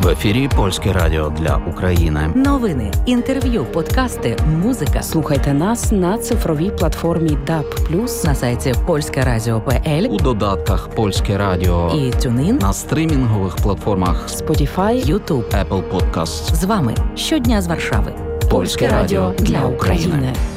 В ефірі Польське радіо для України. Новини, інтерв'ю, подкасти, музика. Слухайте нас на цифровій платформі DAB+, на сайті polskeradio.pl, У додатках Польське радіо і TuneIn, на стрімінгових платформах Spotify, YouTube. Apple Podcasts. З вами щодня з Варшави. Польське радіо для України.